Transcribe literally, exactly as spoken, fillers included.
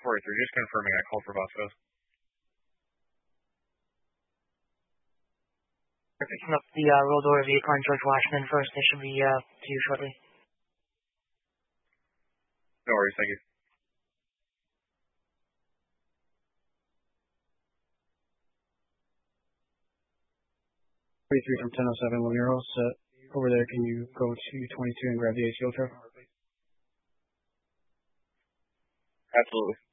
forty-three, just confirming I called for Vasquez. Picking up the uh, roll door vehicle on George Washington first. They should be uh, to you shortly. No worries, thank you. forty-three from ten oh seven, when you're all set over there, can you go to twenty-two and grab the A C L truck? Absolutely.